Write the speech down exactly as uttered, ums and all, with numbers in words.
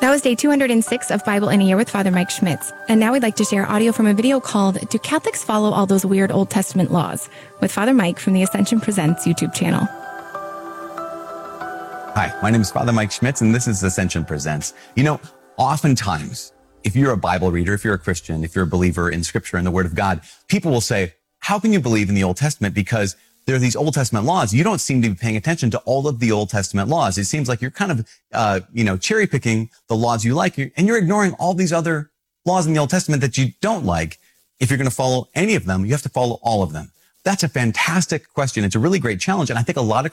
That was day two hundred six of Bible in a Year with Father Mike Schmitz. And now we'd like to share audio from a video called Do Catholics Follow All Those Weird Old Testament Laws? With Father Mike from the Ascension Presents YouTube channel. Hi, my name is Father Mike Schmitz, and this is Ascension Presents. You know, oftentimes, if you're a Bible reader, if you're a Christian, if you're a believer in Scripture and the Word of God, people will say, how can you believe in the Old Testament? Because there are these Old Testament laws. You don't seem to be paying attention to all of the Old Testament laws. It seems like you're kind of, uh, you know, cherry picking the laws you like, and you're ignoring all these other laws in the Old Testament that you don't like. If you're going to follow any of them, you have to follow all of them. That's a fantastic question. It's a really great challenge. And I think a lot of